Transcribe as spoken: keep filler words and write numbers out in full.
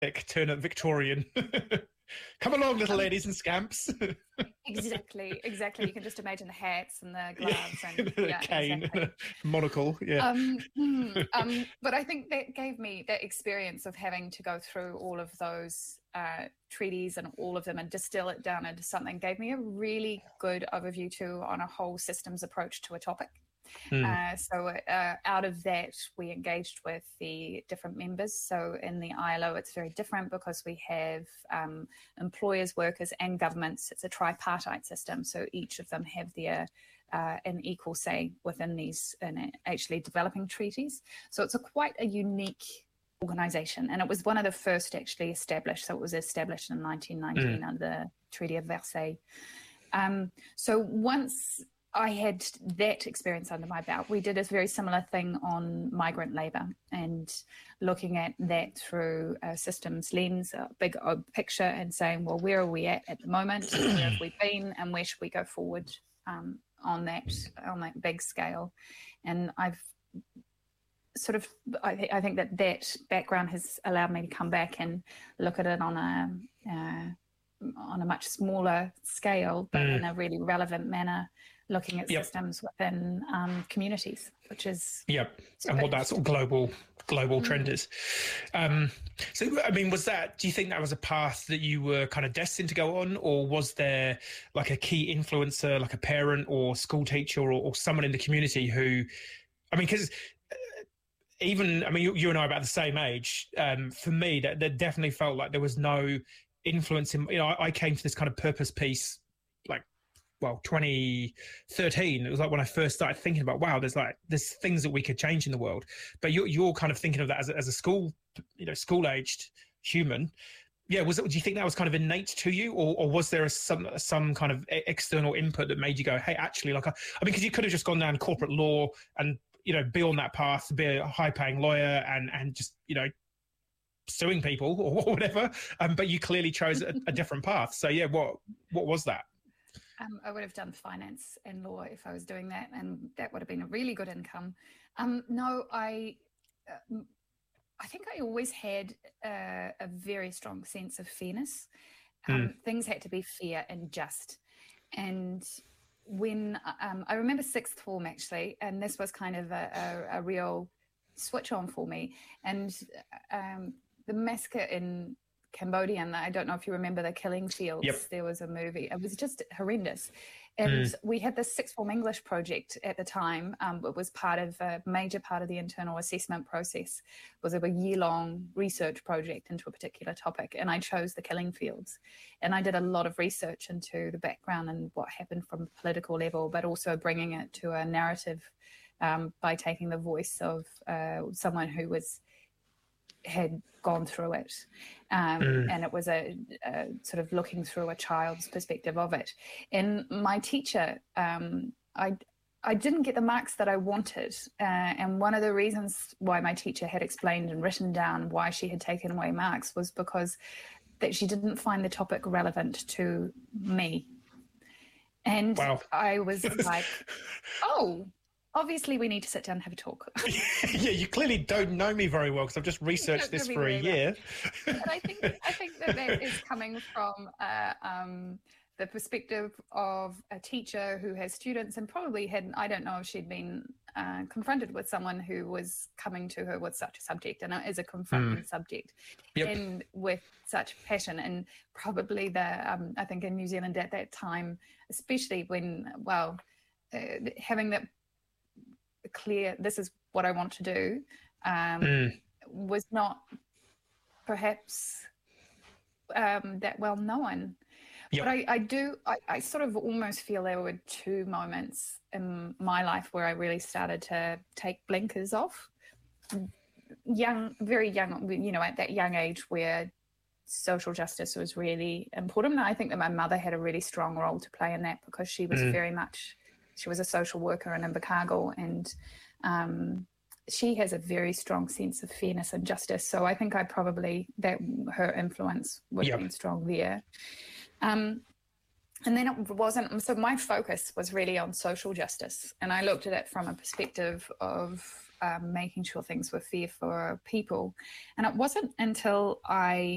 turn up Victorian. Come along, little um, ladies and scamps. Exactly, exactly. You can just imagine the hats and the gloves yeah, and the yeah, cane, exactly. and a monocle. Yeah. Um, mm, um, but I think that gave me that experience of having to go through all of those uh, treaties and all of them and distill it down into something gave me a really good overview too on a whole systems approach to a topic. Mm. Uh, so uh, out of that, we engaged with the different members. So in the I L O, it's very different because we have um, employers, workers and governments. It's a tripartite system. So each of them have their uh, an equal say within these in actually developing treaties. So it's a quite a unique organisation. And it was one of the first actually established. So it was established in nineteen nineteen mm. under the Treaty of Versailles. Um, so once I had that experience under my belt, we did a very similar thing on migrant labour and looking at that through a systems lens, a big uh, picture and saying, well, where are we at at the moment? Where have we been and where should we go forward um, on that on that big scale? And I've sort of, I, th- I think that that background has allowed me to come back and look at it on a uh, on a much smaller scale, but mm. in a really relevant manner, looking at yep. systems within um, communities, which is yep, and what that sort of global global mm. trend is. Um, so, I mean, was that? Do you think that was a path that you were kind of destined to go on, or was there like a key influencer, like a parent or school teacher, or, or someone in the community who? I mean, because even I mean, you, you and I are about the same age. Um, for me, that, that definitely felt like there was no influence in. You know, I, I came to this kind of purpose piece, like. Well, twenty thirteen, it was like when I first started thinking about, wow, there's like, there's things that we could change in the world. But you're, you're kind of thinking of that as a, as a school, you know, school-aged human. Yeah, was it, do you think that was kind of innate to you? Or, or was there a, some some kind of external input that made you go, hey, actually, like, I, I mean, because you could have just gone down corporate law and, you know, be on that path, be a high-paying lawyer and, and just, you know, suing people or whatever. Um, but you clearly chose a, a different path. So, yeah, what what was that? Um, I would have done finance and law if I was doing that, and that would have been a really good income. Um, no, I, uh, I think I always had uh, a very strong sense of fairness. Um, mm. Things had to be fair and just. And when um, I remember sixth form actually, and this was kind of a, a, a real switch on for me. And um, the massacre in Cambodia, and I don't know if you remember the Killing Fields. Yep. There was a movie. It was just horrendous. And mm. we had this sixth form English project at the time. Um, it was part of a major part of the internal assessment process. It was a year-long research project into a particular topic. And I chose the Killing Fields. And I did a lot of research into the background and what happened from a political level, but also bringing it to a narrative um, by taking the voice of uh, someone who was had gone through it. Um, mm. And it was a, a sort of looking through a child's perspective of it. And my teacher, um, I, I didn't get the marks that I wanted. Uh, and one of the reasons why my teacher had explained and written down why she had taken away marks was because that she didn't find the topic relevant to me. And wow. I was like, oh, obviously, we need to sit down and have a talk. Yeah, you clearly don't know me very well because I've just researched this for a year. But I think I think that that is coming from uh, um, the perspective of a teacher who has students and probably had, I don't know if she'd been uh, confronted with someone who was coming to her with such a subject, and it is a confronting mm. subject, yep. and with such passion. And probably the, um, I think in New Zealand at that time, especially when, well, uh, having that clear, this is what I want to do, um, mm. was not perhaps um, that well known. Yep. But I, I do, I, I sort of almost feel there were two moments in my life where I really started to take blinkers off. Young, very young, you know, at that young age where social justice was really important. And I think that my mother had a really strong role to play in that because she was mm. very much, she was a social worker in Invercargill, and um, she has a very strong sense of fairness and justice. So I think I probably, that her influence would yep. have been strong there. Um, and then it wasn't, so my focus was really on social justice. And I looked at it from a perspective of um, making sure things were fair for people. And it wasn't until I